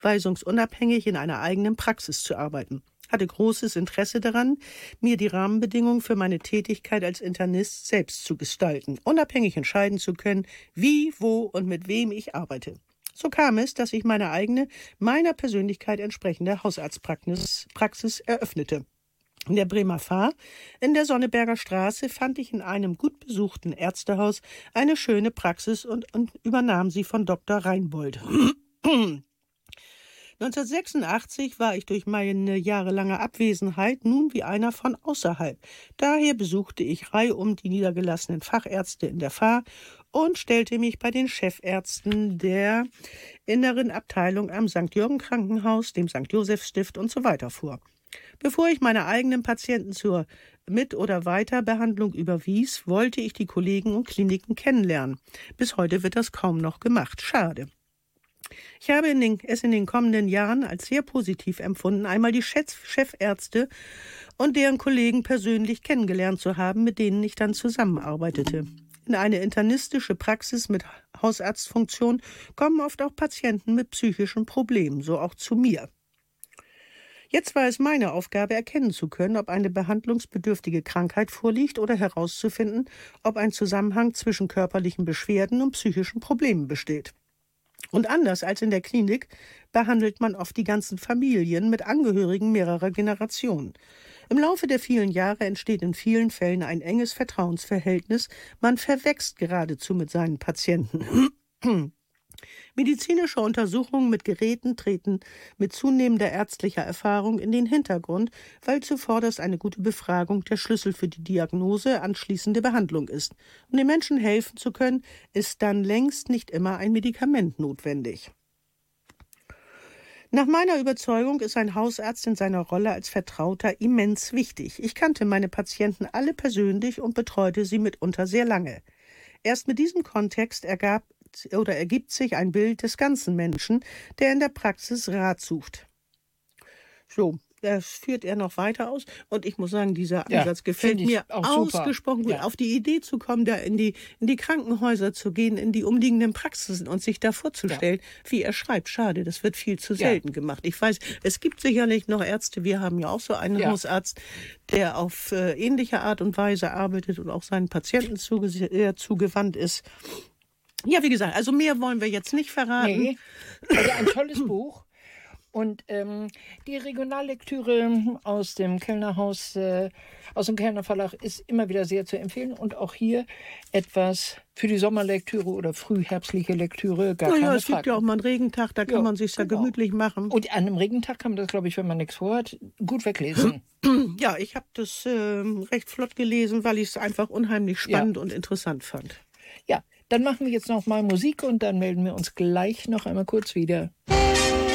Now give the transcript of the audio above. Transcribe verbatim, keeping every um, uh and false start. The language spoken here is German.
weisungsunabhängig in einer eigenen Praxis zu arbeiten. Hatte großes Interesse daran, mir die Rahmenbedingungen für meine Tätigkeit als Internist selbst zu gestalten, unabhängig entscheiden zu können, wie, wo und mit wem ich arbeite. So kam es, dass ich meine eigene, meiner Persönlichkeit entsprechende Hausarztpraxis Praxis eröffnete. In der Bremer Fahr, in der Sonneberger Straße, fand ich in einem gut besuchten Ärztehaus eine schöne Praxis und, und übernahm sie von Doktor Reinbold. neunzehnhundertsechsundachtzig war ich durch meine jahrelange Abwesenheit nun wie einer von außerhalb. Daher besuchte ich reihum die niedergelassenen Fachärzte in der Fahr und stellte mich bei den Chefärzten der inneren Abteilung am Sankt Jürgen Krankenhaus, dem Sankt Joseph Stift und so weiter vor. Bevor ich meine eigenen Patienten zur Mit- oder Weiterbehandlung überwies, wollte ich die Kollegen und Kliniken kennenlernen. Bis heute wird das kaum noch gemacht. Schade. Ich habe in den, es in den kommenden Jahren als sehr positiv empfunden, einmal die Chef, Chefärzte und deren Kollegen persönlich kennengelernt zu haben, mit denen ich dann zusammenarbeitete. In eine internistische Praxis mit Hausarztfunktion kommen oft auch Patienten mit psychischen Problemen, so auch zu mir. Jetzt war es meine Aufgabe, erkennen zu können, ob eine behandlungsbedürftige Krankheit vorliegt oder herauszufinden, ob ein Zusammenhang zwischen körperlichen Beschwerden und psychischen Problemen besteht. Und anders als in der Klinik behandelt man oft die ganzen Familien mit Angehörigen mehrerer Generationen. Im Laufe der vielen Jahre entsteht in vielen Fällen ein enges Vertrauensverhältnis. Man verwächst geradezu mit seinen Patienten. Medizinische Untersuchungen mit Geräten treten mit zunehmender ärztlicher Erfahrung in den Hintergrund, weil zuvorderst eine gute Befragung der Schlüssel für die Diagnose anschließende Behandlung ist. Um den Menschen helfen zu können, ist dann längst nicht immer ein Medikament notwendig. Nach meiner Überzeugung ist ein Hausarzt in seiner Rolle als Vertrauter immens wichtig. Ich kannte meine Patienten alle persönlich und betreute sie mitunter sehr lange. Erst mit diesem Kontext ergab oder ergibt sich ein Bild des ganzen Menschen, der in der Praxis Rat sucht. So, das führt er noch weiter aus. Und ich muss sagen, dieser Ansatz ja, gefällt mir ausgesprochen gut. Ja. Auf die Idee zu kommen, da in die, in die Krankenhäuser zu gehen, in die umliegenden Praxisen und sich da vorzustellen, ja. wie er schreibt. Schade, das wird viel zu selten ja. gemacht. Ich weiß, es gibt sicherlich noch Ärzte, wir haben ja auch so einen ja. Hausarzt, der auf äh, ähnliche Art und Weise arbeitet und auch seinen Patienten zuge äh, zugewandt ist. Ja, wie gesagt, also mehr wollen wir jetzt nicht verraten. Nee, also ein tolles Buch. Und ähm, die Regionallektüre aus dem Kellnerhaus, äh, aus dem Kellner Verlag ist immer wieder sehr zu empfehlen. Und auch hier etwas für die Sommerlektüre oder frühherbstliche Lektüre, gar naja, keine es Frage. gibt ja auch mal einen Regentag, da kann ja, man sich ja genau. gemütlich machen. Und an einem Regentag kann man das, glaube ich, wenn man nichts vorhat, gut weglesen. Ja, ich habe das äh, recht flott gelesen, weil ich es einfach unheimlich spannend ja. und interessant fand. Ja, dann machen wir jetzt noch mal Musik und dann melden wir uns gleich noch einmal kurz wieder.